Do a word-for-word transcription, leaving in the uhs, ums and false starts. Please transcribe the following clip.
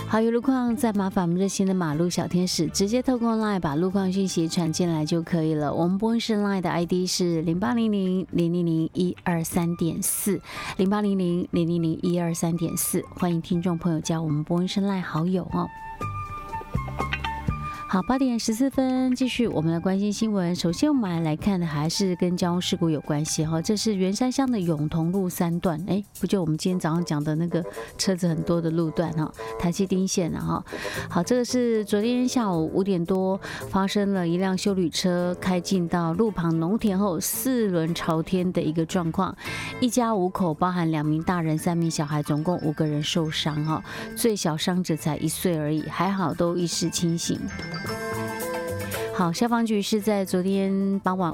好，有路况再麻烦我们热心的马路小天使，直接透过 LINE 把路况讯息传进来就可以了。我们播音室 LINE 的 I D 是零八零零零零零一二三点四，零八零零零零零一二三点四，欢迎听众朋友加我们播音室 LINE 好友哦。好，八点十四分，继续我们来关心新闻。首先，我们来看的还是跟交通事故有关系哈。这是圆山乡的永同路三段，哎，不就我们今天早上讲的那个车子很多的路段哈，台七丁线啊哈。好，这个是昨天下午五点多发生了一辆休旅车开进到路旁农田后四轮朝天的一个状况，一家五口，包含两名大人、三名小孩，总共五个人受伤哈，最小伤者才一岁而已，还好都意识清醒。好，消防局是在昨天傍晚